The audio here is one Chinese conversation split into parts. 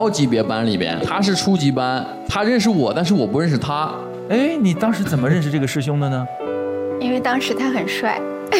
高级别班里边，他是初级班，他认识我，但是我不认识他。 哎，你当时怎么认识这个师兄的呢？ 因为当时他很帅，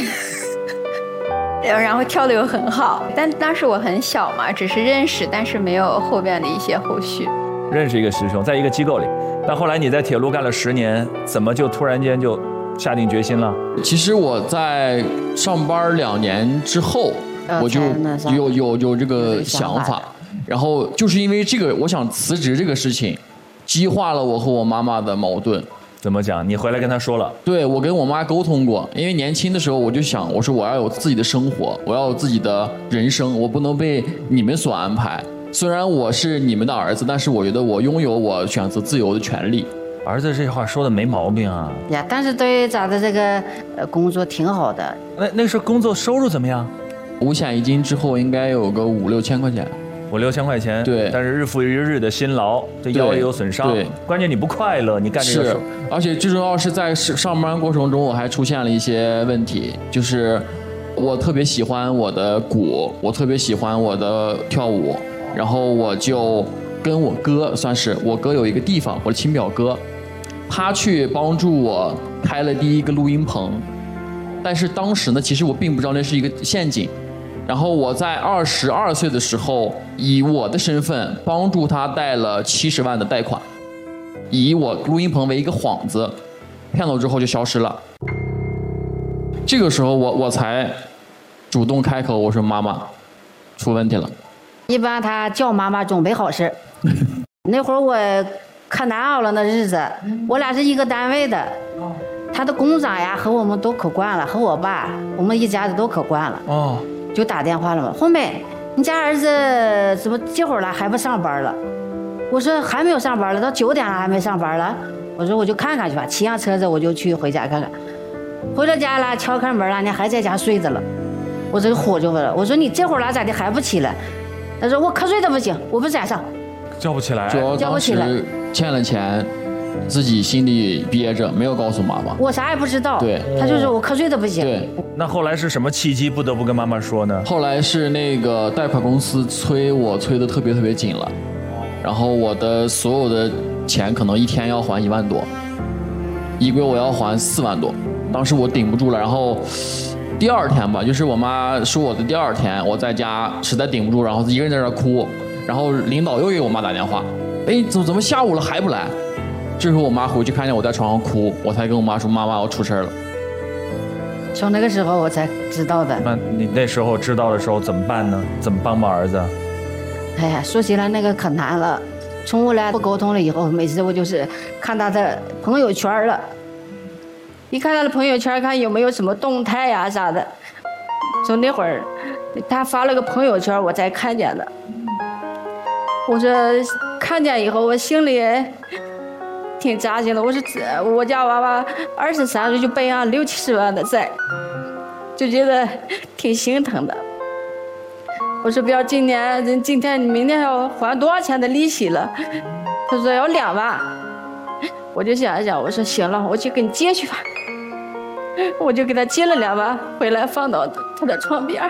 然后跳得又很好，但当时我很小嘛，只是认识，但是没有后边的一些后续。 认识一个师兄，在一个机构里，但后来你在铁路干了10年，怎么就突然间就下定决心了？ 其实我在上班2年之后，我就有这个想法，然后就是因为这个，我想辞职这个事情，激化了我和我妈妈的矛盾。 怎么讲？你回来跟他说了？ 对，我跟我妈沟通过，因为年轻的时候我就想，我说我要有自己的生活，我要有自己的人生，我不能被你们所安排。虽然我是你们的儿子，但是我觉得我拥有我选择自由的权利。 儿子这话说的没毛病啊。 呀，但是对咱的这个工作挺好的。 那时候工作收入怎么样？ 五险一金之后应该有个5、6千块钱。 5、6千块钱， 对， 但是日复一日的辛劳，对腰也有损伤。 对， 关键你不快乐，你干这个事。 而且最重要是在上班过程中，我还出现了一些问题，就是我特别喜欢我的鼓，我特别喜欢我的跳舞，然后我就跟我哥，算是我哥有一个地方，我的亲表哥，他去帮助我开了第一个录音棚，但是当时呢，其实我并不知道那是一个陷阱。然后我在22岁的时候，以我的身份帮助他贷了70万的贷款，以我录音棚为一个幌子，骗走之后就消失了。这个时候我才主动开口，我说妈妈，出问题了。 一般他叫妈妈准备好事。那会儿我可难熬了，那日子，我俩是一个单位的。他的工长呀和我们都可惯了，和我爸，我们一家子都可惯了。 哦， 就打电话了嘛，红梅，你家儿子怎么这会儿了还不上班了？我说还没有上班了，到9点了还没上班了。我说我就看看去吧，骑上车子我就去回家看看。回到家了，敲开门了，你还在家睡着了。我这个火就问了，我说你这会儿了咋的还不起来？他说我瞌睡的不行，我不敢上， 叫不起来。 主要当时欠了钱，自己心里憋着，没有告诉妈妈。 我啥也不知道。 对， 他就说我瞌睡的不行。 对。 那后来是什么契机不得不跟妈妈说呢？ 后来是那个贷款公司催我催得特别紧了，然后我的所有的钱可能一天要还1万多，一个月我要还4万多，当时我顶不住了。然后第2天吧，就是我妈说我的第2天，我在家实在顶不住，然后一个人在那哭，然后领导又给我妈打电话，哎，怎么下午了还不来？这时候我妈回去看见我在床上哭，我才跟我妈说妈妈我出事了。 从那个时候我才知道的。 那你那时候知道的时候怎么办呢？怎么帮儿子？ 哎呀，说起来那个可难了。从我俩不沟通了以后，每次我就是看他的朋友圈了，一看他的朋友圈，看有没有什么动态呀啥的。从那会儿他发了个朋友圈，我才看见的。我说看见以后，我心里挺扎心的。我说我家娃娃23岁就背上60、70万的债，就觉得挺心疼的。我说不要今天明天要还多少钱的利息了？他说要2万。我就想一想，我说行了，我去给你借去吧。我就给他借了2万，回来放到他的床边。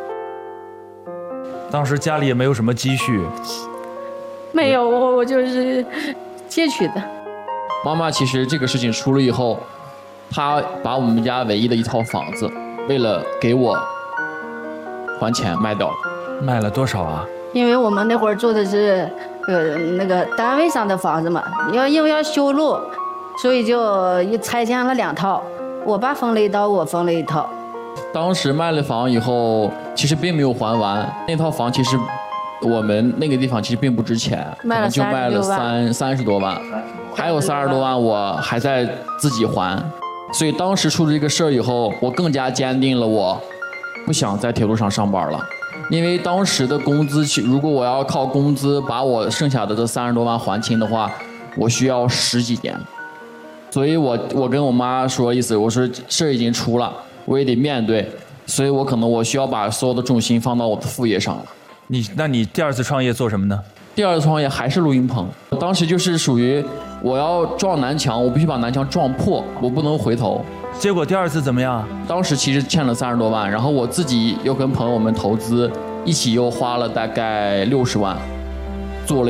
当时家里也没有什么积蓄。 没有，我就是借去的。 妈妈其实这个事情出了以后，她把我们家唯一的一套房子，为了给我还钱卖掉了。 卖了多少啊？ 因为我们那会儿做的是那个单位上的房子嘛，因为要修路，所以就拆迁了2套，我爸分了一套，我分了一套。 当时卖了房以后，其实并没有还完，那套房其实我们那个地方其实并不值钱，可能就卖了30多万，还有30多万我还在自己还。所以当时出了这个事儿以后，我更加坚定了我不想在铁路上上班了。因为当时的工资，如果我要靠工资把我剩下的这30多万还清的话，我需要10几年。所以我跟我妈说意思，我说事儿已经出了，我也得面对，所以我需要把所有的重心放到我的副业上了。 那你第2次创业做什么呢？ 第2次创业还是录音棚，当时就是属于我要撞南墙，我必须把南墙撞破，我不能回头。 结果第2次怎么样？ 当时其实欠了30多万，然后我自己又跟朋友们投资，一起又花了大概60万。